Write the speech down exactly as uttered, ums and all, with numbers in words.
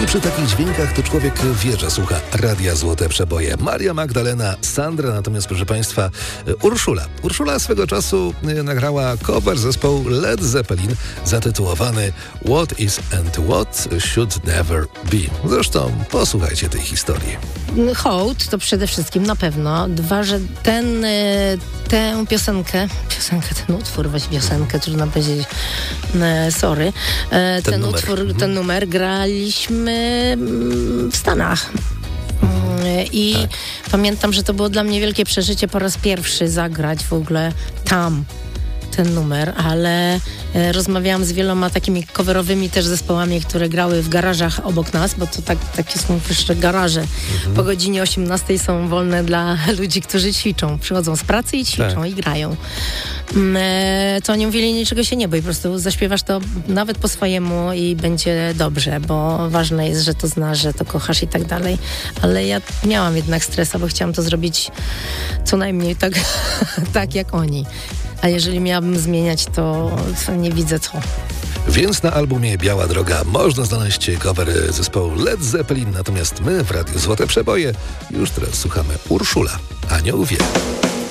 przy takich dźwiękach to człowiek wie, że słucha Radia Złote Przeboje. Maria Magdalena, Sandra, natomiast proszę Państwa Urszula. Urszula swego czasu nagrała cover zespołu Led Zeppelin zatytułowany What is and What Should Never Be. Zresztą posłuchajcie tej historii. Hołd to przede wszystkim na pewno. Dwa, że ten, tę piosenkę, piosenkę, ten utwór, weź piosenkę, trudno powiedzieć, sorry, ten, ten numer. utwór, ten numer graliśmy w Stanach. I tak. Pamiętam, że to było dla mnie wielkie przeżycie po raz pierwszy zagrać w ogóle tam ten numer, ale e, rozmawiałam z wieloma takimi coverowymi też zespołami, które grały w garażach obok nas, bo to tak, takie są jeszcze garaże. Mhm. Po godzinie osiemnastej są wolne dla ludzi, którzy ćwiczą. Przychodzą z pracy i ćwiczą tak. i grają. E, to oni mówili, niczego się nie bój, po prostu zaśpiewasz to nawet po swojemu i będzie dobrze, bo ważne jest, że to znasz, że to kochasz i tak dalej. Ale ja miałam jednak stresa, bo chciałam to zrobić co najmniej tak, tak jak oni. A jeżeli miałabym zmieniać, to, to nie widzę co. Więc na albumie Biała Droga można znaleźć cover zespołu Led Zeppelin, natomiast my w Radiu Złote Przeboje już teraz słuchamy Urszula, Anioł wie.